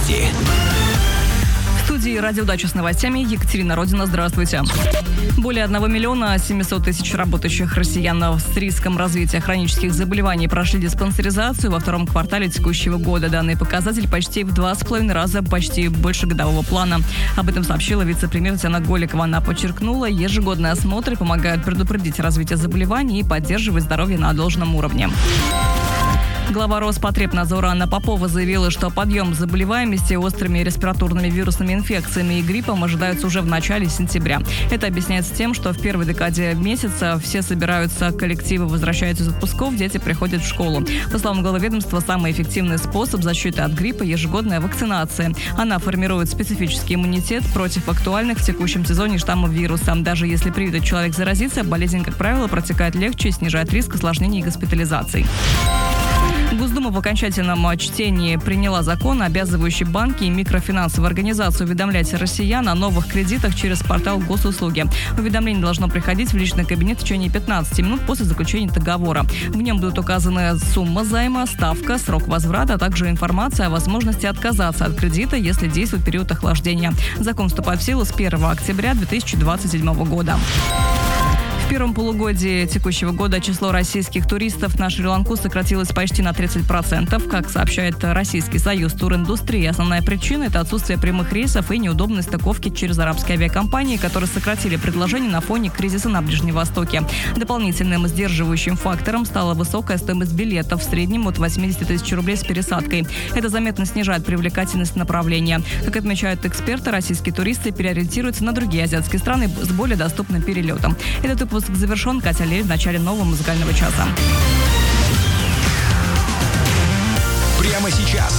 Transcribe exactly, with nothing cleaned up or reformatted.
Новости. В студии «Радио Дача» с новостями Екатерина Родина. Здравствуйте. Более одного миллиона семисот тысяч работающих россиян с риском развития хронических заболеваний прошли диспансеризацию во втором квартале текущего года. Данный показатель почти в два с половиной раза почти больше годового плана. Об этом сообщила вице-премьер Татьяна Голикова. Она подчеркнула, ежегодные осмотры помогают предупредить развитие заболеваний и поддерживать здоровье на должном уровне. Глава Роспотребнадзора Анна Попова заявила, что подъем заболеваемости острыми респираторными вирусными инфекциями и гриппом ожидается уже в начале сентября. Это объясняется тем, что в первой декаде месяца все собираются, коллективы возвращаются из отпусков, дети приходят в школу. По словам главы ведомства, самый эффективный способ защиты от гриппа – ежегодная вакцинация. Она формирует специфический иммунитет против актуальных в текущем сезоне штаммов вируса. Даже если привитый человек заразится, болезнь, как правило, протекает легче и снижает риск осложнений и госпитализаций. Госдума в окончательном чтении приняла закон, обязывающий банки и микрофинансовые организации уведомлять россиян о новых кредитах через портал госуслуги. Уведомление должно приходить в личный кабинет в течение пятнадцати минут после заключения договора. В нем будут указаны сумма займа, ставка, срок возврата, а также информация о возможности отказаться от кредита, если действует период охлаждения. Закон вступает в силу с первого октября две тысячи двадцать седьмого года. В первом полугодии текущего года число российских туристов на Шри-Ланку сократилось почти на тридцать процентов. Как сообщает Российский союз туриндустрии, основная причина – это отсутствие прямых рейсов и неудобной стыковки через арабские авиакомпании, которые сократили предложение на фоне кризиса на Ближнем Востоке. Дополнительным сдерживающим фактором стала высокая стоимость билетов, в среднем от восьмидесяти тысяч рублей с пересадкой. Это заметно снижает привлекательность направления. Как отмечают эксперты, российские туристы переориентируются на другие азиатские страны с более доступным перелетом. Этот выпуск завершен. Катя Лель в начале нового музыкального часа. Прямо сейчас